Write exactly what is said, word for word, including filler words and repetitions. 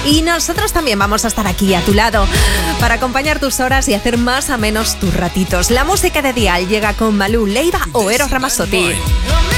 Y nosotros también vamos a estar aquí a tu lado para acompañar tus horas y hacer más a menos tus ratitos. La música de Dial llega con Malú, Leiva o Eros Ramazzotti.